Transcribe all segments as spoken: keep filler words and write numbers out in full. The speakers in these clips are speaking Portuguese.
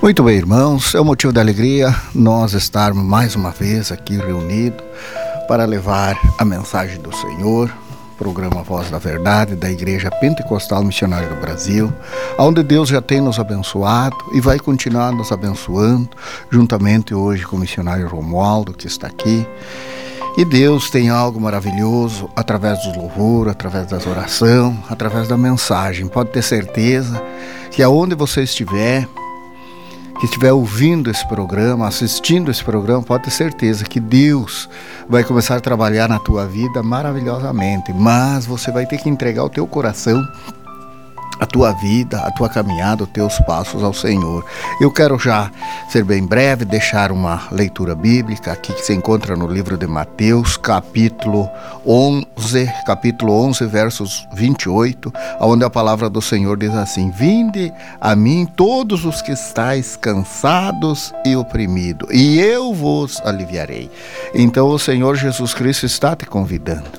Muito bem, irmãos, é um motivo de alegria nós estarmos mais uma vez aqui reunidos para levar a mensagem do Senhor, programa Voz da Verdade da Igreja Pentecostal Missionária do Brasil, onde Deus já tem nos abençoado e vai continuar nos abençoando, juntamente hoje com o missionário Romualdo, que está aqui. E Deus tem algo maravilhoso através do louvor, através das orações, através da mensagem. Pode ter certeza que aonde você estiver, que estiver ouvindo esse programa, assistindo esse programa, pode ter certeza que Deus vai começar a trabalhar na tua vida maravilhosamente. Mas você vai ter que entregar o teu coração, a tua vida, a tua caminhada, os teus passos ao Senhor. Eu quero já ser bem breve, deixar uma leitura bíblica aqui que se encontra no livro de Mateus, capítulo onze, capítulo onze, versos vinte e oito, onde a palavra do Senhor diz assim: Vinde a mim todos os que estáis cansados e oprimidos, e eu vos aliviarei. Então o Senhor Jesus Cristo está te convidando.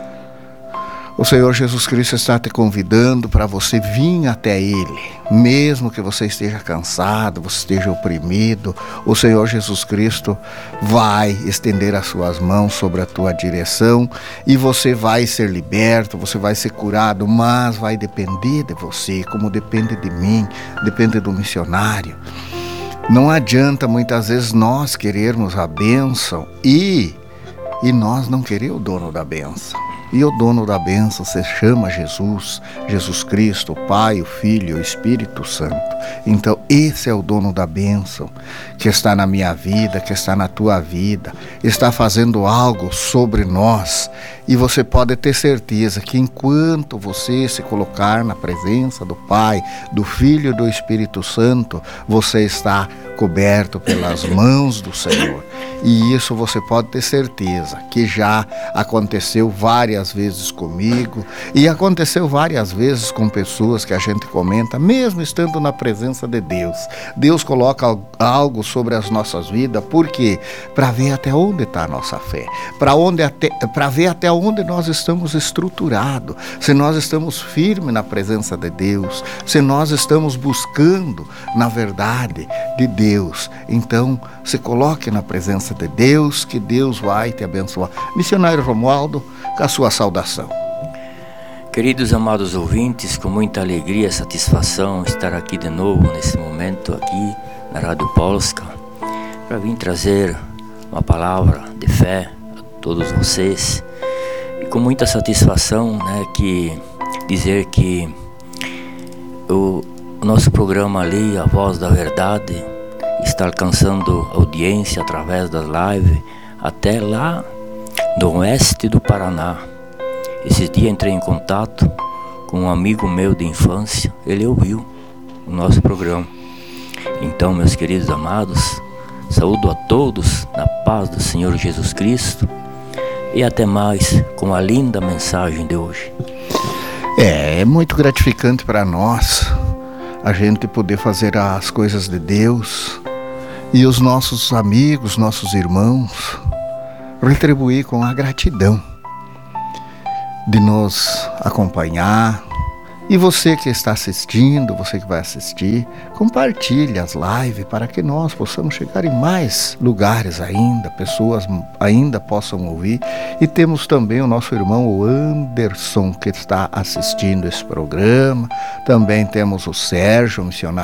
O Senhor Jesus Cristo está te convidando para você vir até Ele. Mesmo que você esteja cansado, você esteja oprimido, o Senhor Jesus Cristo vai estender as suas mãos sobre a tua direção e você vai ser liberto, você vai ser curado, mas vai depender de você, como depende de mim, depende do missionário. Não adianta muitas vezes nós querermos a bênção e, e nós não querer o dono da bênção. E o dono da bênção se chama Jesus, Jesus Cristo, o Pai, o Filho, o Espírito Santo. Então esse é o dono da bênção que está na minha vida, que está na tua vida, está fazendo algo sobre nós. E você pode ter certeza que enquanto você se colocar na presença do Pai, do Filho e do Espírito Santo, você está coberto pelas mãos do Senhor. E isso você pode ter certeza que já aconteceu várias vezes comigo e aconteceu várias vezes com pessoas que a gente comenta, mesmo estando na presença de Deus. Deus coloca algo sobre as nossas vidas, por quê? Para ver até onde está a nossa fé, para onde até, para ver até onde nós estamos estruturados, se nós estamos firmes na presença de Deus, se nós estamos buscando na verdade de Deus. Então se coloque na presença de Deus, que Deus vai te abençoar. Missionário Romualdo, com a sua saudação. Queridos amados ouvintes, com muita alegria e satisfação estar aqui de novo nesse momento aqui na Rádio Polska, para vir trazer uma palavra de fé a todos vocês. E com muita satisfação, né, que dizer que o, o nosso programa ali, A Voz da Verdade, está alcançando audiência através das lives até lá no oeste do Paraná. Esse dia entrei em contato com um amigo meu de infância, ele ouviu o nosso programa. Então, meus queridos amados, saúdo a todos na paz do Senhor Jesus Cristo e até mais com a linda mensagem de hoje. É, é muito gratificante para nós a gente poder fazer as coisas de Deus e os nossos amigos, nossos irmãos, retribuir com a gratidão de nos acompanhar. E você que está assistindo, você que vai assistir, compartilhe as lives para que nós possamos chegar em mais lugares ainda, pessoas ainda possam ouvir. E temos também o nosso irmão o Anderson, que está assistindo esse programa. Também temos o Sérgio, missionário